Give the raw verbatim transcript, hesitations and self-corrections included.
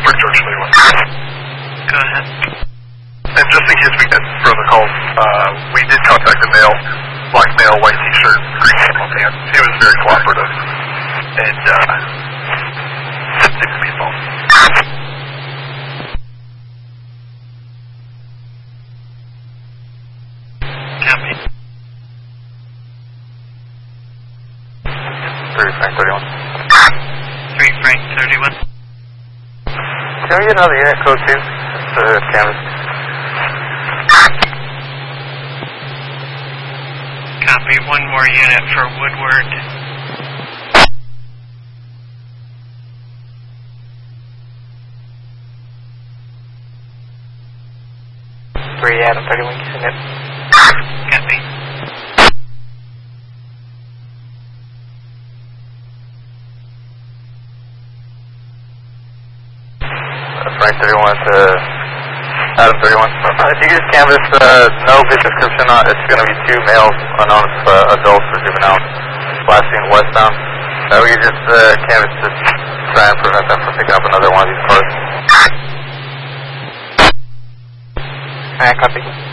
for George thirty-one. Go ahead. And just in case we get further calls, uh, we did contact the male, black male, white t-shirt, green camel pants. He was very cooperative. And, uh, seems to be involved. Copy. three Frank thirty-one. three Frank thirty-one. Can we get another unit code too? It's uh, canvas. Copy. One more unit for Woodward. three Adam thirty-one unit. Copy. Frank thirty-one to Adam thirty-one. If you could just canvas, uh, no big description on it. It's going to be two males, unknown uh, adults or juveniles, last seen westbound. Uh, we could just uh, canvas to try and prevent them from picking up another one of these cars. Alright, copy.